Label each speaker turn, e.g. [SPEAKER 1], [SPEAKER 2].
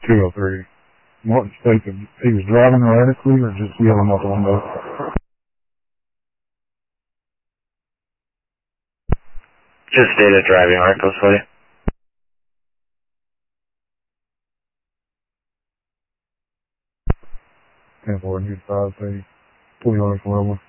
[SPEAKER 1] 203. Martin states that he was driving erratically or just yelling out the window.
[SPEAKER 2] Just stated driving recklessly.
[SPEAKER 1] 10-4, need 5, say, 20 on from Roman.